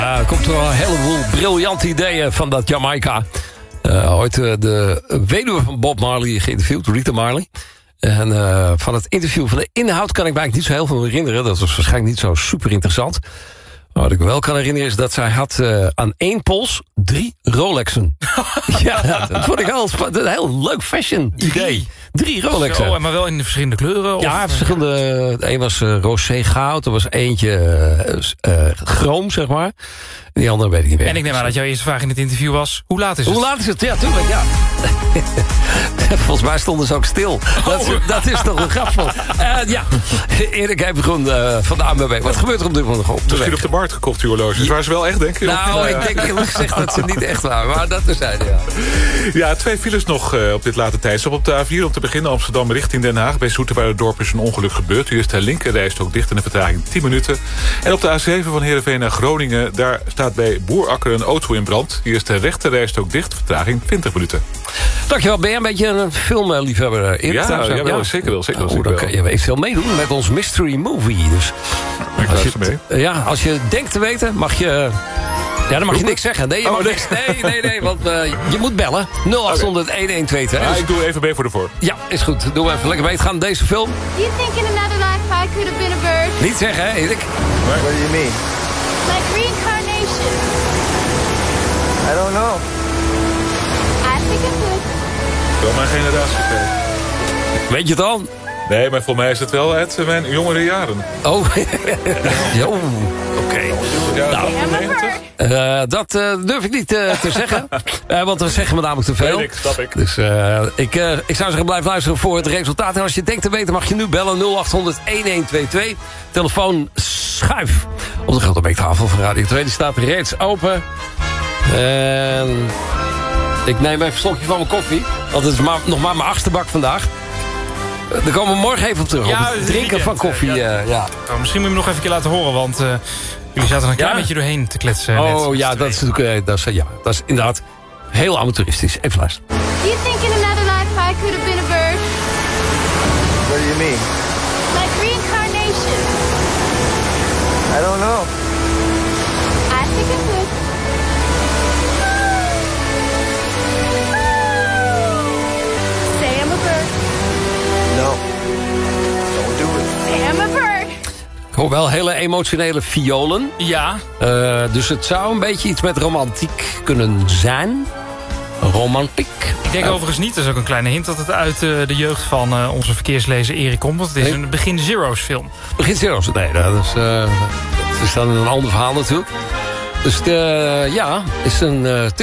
Er komt er een heleboel briljante ideeën van dat Jamaica. Ooit de weduwe van Bob Marley geïnterviewd, Rita Marley. En van het interview, van de inhoud kan ik me eigenlijk niet zo heel veel herinneren. Dat was waarschijnlijk niet zo super interessant. Maar wat ik me wel kan herinneren is dat zij had aan één pols 3 Rolexen. Ja, dat vond ik een heel leuk fashion idee. 3 Rolexen. Zo, maar wel in verschillende kleuren? Ja, verschillende. Eén was roze goud, er was eentje chroom, zeg maar. Die andere weet ik niet meer. En ik neem aan dat jouw eerste vraag in het interview was: hoe laat is het? Hoe laat is het? Ja, tuurlijk, ja. Volgens mij stonden ze ook stil. Dat is toch een grap van. Ja, Erik Evengroen van de ANWB. Wat gebeurt er op dit moment nog op de Misschien weg? op de markt gekocht, die horloges. Waar ze wel echt, denk je? Nou, ik denk eerlijk gezegd dat ze niet echt waren. Maar dat terzijde, ja. Ja, 2 files nog op dit late tijdstip. Op de A4 om te beginnen Amsterdam richting Den Haag. Bij Zoeterwoude-dorp is een ongeluk gebeurd. Hier is de linkerrijstrook dicht en de vertraging 10 minuten. En op de A7 van Heerenveen naar Groningen. Daar staat bij Boerakker een auto in brand. Hier is de rechterrijstrook dicht, vertraging 20 minuten. Dankjewel. Ben jij een beetje een filmliefhebber, Erik? Ja, zeker wel. Dan kan je eventueel meedoen met ons mystery movie. Dus Ik luister mee. als je denkt te weten, mag je... Ja, dan mag je niks zeggen. Nee, je mag niks. Nee, want je moet bellen. 0800-1122. Ja, ik doe even mee voor de voor. Ja, is goed. Doen we even lekker mee. Het gaat deze film. Do you think in another life I could have been a bird? Niet zeggen, hè, Erik? What do you mean? Like reincarnation? I don't know. I think it could. Wel mijn generatie. Weet je het al? Nee, maar voor mij is het wel uit mijn jongere jaren. Oh, jo. Oké. Ja, Nou, I'm a bird. Dat durf ik niet te zeggen. Want dan zeggen we namelijk te veel. Weet ik, snap ik. Dus ik zou zeggen, blijf luisteren voor het resultaat. En als je denkt te weten, mag je nu bellen 0800-1122. Telefoon schuif op de grote beektafel van Radio 2. Die staat reeds open. En ik neem even een slokje van mijn koffie. Want het is nog maar mijn 8e bak vandaag. Daar komen we morgen even op terug. Ja, op het drinken van koffie. Ja. Oh, misschien moet je hem nog even een keer laten horen, want jullie zaten er een klein beetje doorheen te kletsen. Oh net. ja, dat is natuurlijk dat is inderdaad heel amateuristisch. Even luisteren. Do you think in another life I could have been a bird? What do you mean? Like reincarnation? I don't know. I think it could. Say I'm a bird. No. Don't do it. Say I'm a bird. Ik hoor wel hele emotionele violen. Ja, Dus het zou een beetje iets met romantiek kunnen zijn. Romantiek. ik denk overigens niet, dat is ook een kleine hint, dat het uit de jeugd van onze verkeerslezer Erik komt. Want het is een Begin Zero's film. Begint zero's. Nee, dat is dan een ander verhaal natuurlijk. Dus ja, is een